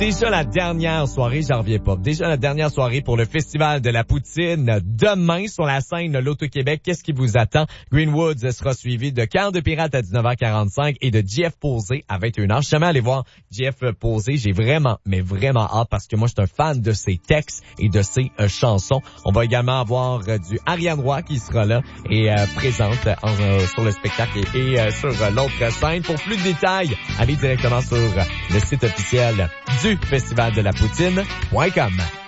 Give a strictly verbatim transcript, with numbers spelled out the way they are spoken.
Déjà la dernière soirée, j'en reviens pas. Déjà la dernière soirée pour le Festival de la Poutine. Demain, sur la scène de l'Auto-Québec, qu'est-ce qui vous attend? Greenwoods sera suivi de Cœur de Pirate à dix-neuf heures quarante-cinq et de Jeff Posé à vingt et une heures. Je suis jamais allé voir Jeff Posé. J'ai vraiment, mais vraiment hâte parce que moi, je suis un fan de ses textes et de ses euh, chansons. On va également avoir euh, du Ariane Roy qui sera là et euh, présente en, euh, sur le spectacle et, et euh, sur euh, l'autre scène. Pour plus de détails, allez directement sur le site officiel du Festival de la Poutine point com.